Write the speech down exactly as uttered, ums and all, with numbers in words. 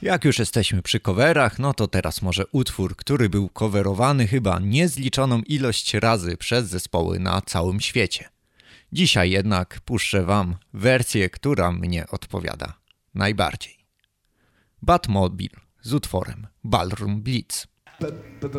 Jak już jesteśmy przy coverach, no to teraz może utwór, który był coverowany chyba niezliczoną ilość razy przez zespoły na całym świecie. Dzisiaj jednak puszczę wam wersję, która mnie odpowiada najbardziej. Batmobile z utworem Ballroom Blitz. But, but